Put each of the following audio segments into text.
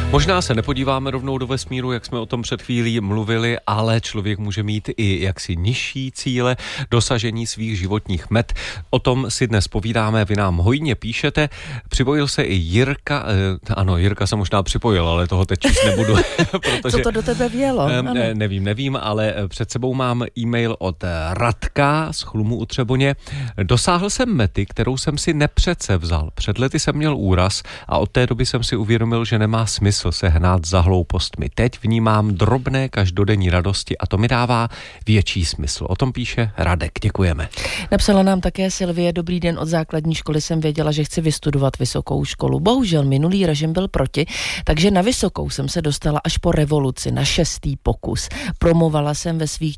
Možná se nepodíváme rovnou do vesmíru, jak jsme o tom před chvílí mluvili, ale člověk může mít i jaksi nižší cíle dosažení svých životních met. O tom si dnes povídáme, vy nám hojně píšete. Připojil se i Jirka, ano, Jirka se možná připojil, ale toho teď číst nebudu. Protože, co to do tebe vělo? Nevím, ale před sebou mám e-mail od Radka z Chlumu u Třeboně. Dosáhl jsem mety, kterou jsem si nepředsevzal. Před lety jsem měl úraz a od té doby jsem si uvědomil, že nemá smysl se hnát za hloupostmi. Teď vnímám drobné každodenní radosti a to mi dává větší smysl. O tom píše Radek. Děkujeme. Napsala nám také Silvie: dobrý den, od základní školy jsem věděla, že chci vystudovat vysokou školu. Bohužel minulý režim byl proti, takže na vysokou jsem se dostala až po revoluci, na 6. pokus. Promovala jsem ve svých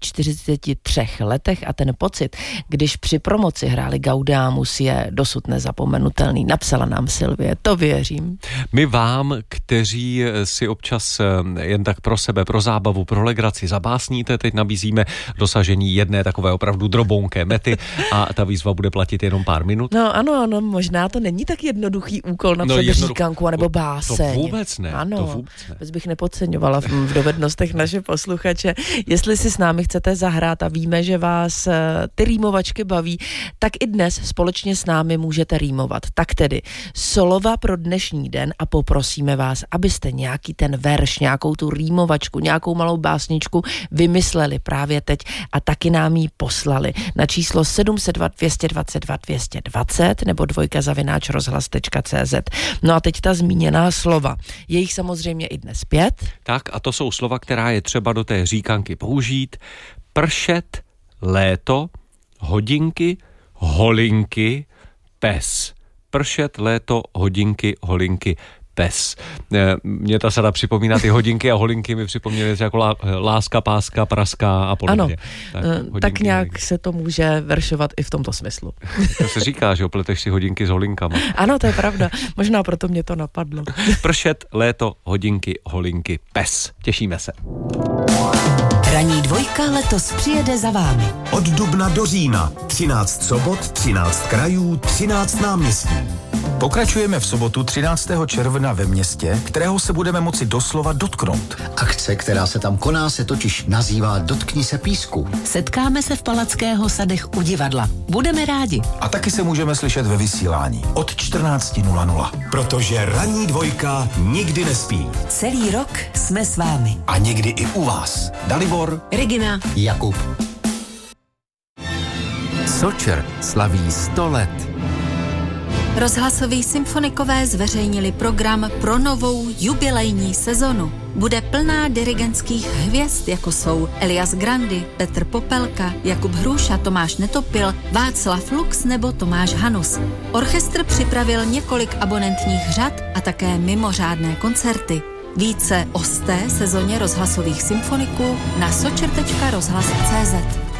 43 letech a ten pocit, když při promoci hráli Gaudeamus, je dosud nezapomenutelný. Napsala nám Silvie, to věřím. My vám, kteří si občas jen tak pro sebe, pro zábavu, pro legraci zabásníte, teď nabízíme dosažení jedné takové opravdu drobounké mety a ta výzva bude platit jenom pár minut. No ano, možná to není tak jednoduchý úkol napsat říkanku anebo báseň. To vůbec ne. Ano, vůbec bych nepodceňovala v dovednostech naše posluchače. Jestli si s námi chcete zahrát a víme, že vás ty rýmovačky baví, tak i dnes společně s námi můžete rýmovat. Tak tedy slova pro dnešní den a poprosíme vás, abyste nějaký ten verš, nějakou tu rýmovačku, nějakou malou básničku vymysleli právě teď a taky nám ji poslali na číslo 702 222 220 nebo @rozhlas.cz. No a teď ta zmíněná slova. Je jich samozřejmě i dnes 5. Tak a to jsou slova, která je třeba do té říkanky použít. Pršet, léto, hodinky, holinky, pes. Pršet, léto, hodinky, holinky, pes. Mně ta sada připomíná ty hodinky a holinky mi připomněly jako láska, páska, praska a podobně. Ano, tak nějak holinky. Se to může veršovat i v tomto smyslu. To se říká, že opleteš si hodinky s holinkama. Ano, to je pravda. Možná proto mě to napadlo. Pršet, léto, hodinky, holinky, pes. Těšíme se. Ranní dvojka letos přijede za vámi. Od dubna do října. 13 sobot, 13 krajů, 13 náměstí. Pokračujeme v sobotu 13. června ve městě, kterého se budeme moci doslova dotknout. Akce, která se tam koná, se totiž nazývá Dotkni se písku. Setkáme se v Palackého sadech u divadla. Budeme rádi. A taky se můžeme slyšet ve vysílání od 14:00. Protože ranní dvojka nikdy nespí. Celý rok jsme s vámi. A někdy i u vás. Dalibor, Regina, Jakub. Sočer slaví 100 let. Rozhlasoví symfonikové zveřejnili program pro novou jubilejní sezonu. Bude plná dirigentských hvězd, jako jsou Elias Grandi, Petr Popelka, Jakub Hruša, Tomáš Netopil, Václav Lux nebo Tomáš Hanus. Orchestr připravil několik abonentních řad a také mimořádné koncerty. Více o 100. sezóně rozhlasových symfoniků na sočer.rozhlas.cz.